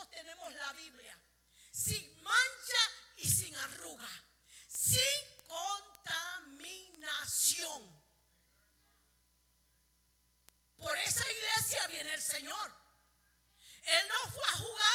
todos tenemos la Biblia, sin mancha y sin arruga, sin contaminación. Por esa iglesia viene el Señor. Él no fue a jugar